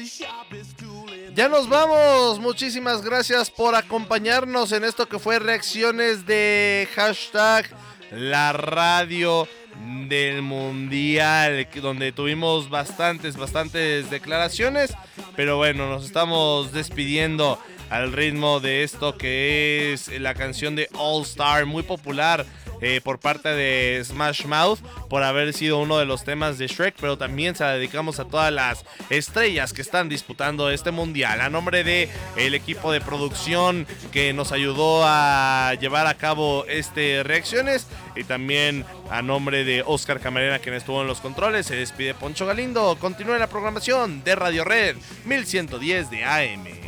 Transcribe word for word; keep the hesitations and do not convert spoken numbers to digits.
Ya nos vamos, muchísimas gracias por acompañarnos en esto que fue reacciones de hashtag la radio del mundial, donde tuvimos bastantes, bastantes declaraciones, pero bueno, nos estamos despidiendo al ritmo de esto que es la canción de All Star, muy popular eh, por parte de Smash Mouth, por haber sido uno de los temas de Shrek, pero también se la dedicamos a todas las estrellas que están disputando este mundial. A nombre de el equipo de producción que nos ayudó a llevar a cabo este reacciones, y también a nombre de Oscar Camarena, quien estuvo en los controles, se despide Poncho Galindo. Continúe la programación de Radio Red mil ciento diez de A M.